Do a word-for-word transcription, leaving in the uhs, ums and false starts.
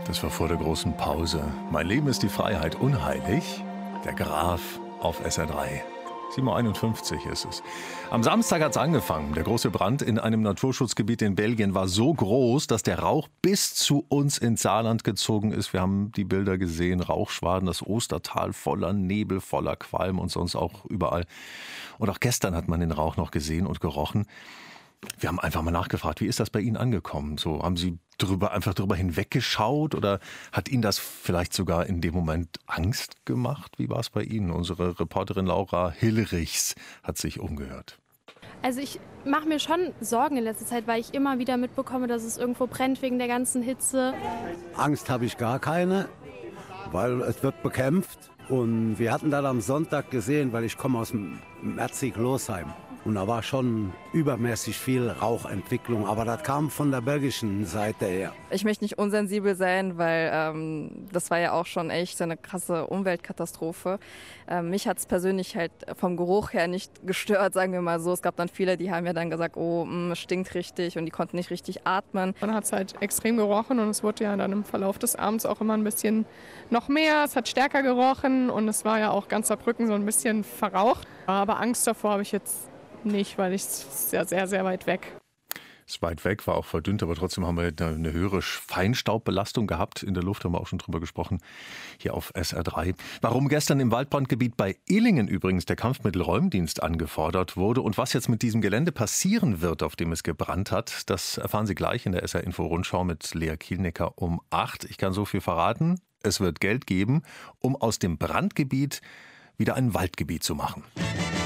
Das war vor der großen Pause. Mein Leben ist die Freiheit unheilig. Der Graf auf S R drei. sieben Uhr einundfünfzig ist es. Am Samstag hat es angefangen. Der große Brand in einem Naturschutzgebiet in Belgien war so groß, dass der Rauch bis zu uns ins Saarland gezogen ist. Wir haben die Bilder gesehen, Rauchschwaden, das Ostertal voller Nebel, voller Qualm und sonst auch überall. Und auch gestern hat man den Rauch noch gesehen und gerochen. Wir haben einfach mal nachgefragt, wie ist das bei Ihnen angekommen? So, haben Sie drüber, einfach drüber hinweggeschaut oder hat Ihnen das vielleicht sogar in dem Moment Angst gemacht? Wie war es bei Ihnen? Unsere Reporterin Laura Hillrichs hat sich umgehört. Also ich mache mir schon Sorgen in letzter Zeit, weil ich immer wieder mitbekomme, dass es irgendwo brennt wegen der ganzen Hitze. Angst habe ich gar keine, weil es wird bekämpft. Und wir hatten das am Sonntag gesehen, weil ich komme aus dem Merzig-Losheim. Und da war schon übermäßig viel Rauchentwicklung, aber das kam von der belgischen Seite her. Ich möchte nicht unsensibel sein, weil ähm, das war ja auch schon echt eine krasse Umweltkatastrophe. Ähm, mich hat es persönlich halt vom Geruch her nicht gestört, sagen wir mal so. Es gab dann viele, die haben ja dann gesagt, oh, mh, es stinkt richtig und die konnten nicht richtig atmen. Man hat es halt extrem gerochen und es wurde ja dann im Verlauf des Abends auch immer ein bisschen noch mehr. Es hat stärker gerochen und es war ja auch ganz Saarbrücken so ein bisschen verraucht. Aber Angst davor habe ich jetzt nicht, weil ich es sehr, sehr, sehr weit weg. Ist weit weg, war auch verdünnt, aber trotzdem haben wir eine höhere Feinstaubbelastung gehabt. In der Luft haben wir auch schon drüber gesprochen, hier auf S R drei. Warum gestern im Waldbrandgebiet bei Illingen übrigens der Kampfmittelräumdienst angefordert wurde und was jetzt mit diesem Gelände passieren wird, auf dem es gebrannt hat, das erfahren Sie gleich in der S R-Info-Rundschau mit Lea Kielnecker um acht. Ich kann so viel verraten, es wird Geld geben, um aus dem Brandgebiet wieder ein Waldgebiet zu machen.